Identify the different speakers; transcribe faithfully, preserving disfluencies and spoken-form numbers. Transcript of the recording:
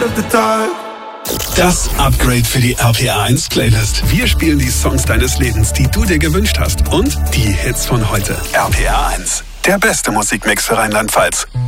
Speaker 1: of the dark.
Speaker 2: Das Upgrade für die R P R eins Playlist. Wir spielen die Songs deines Lebens, die du dir gewünscht hast. Und die Hits von heute. R P R eins, der beste Musikmix für Rheinland-Pfalz.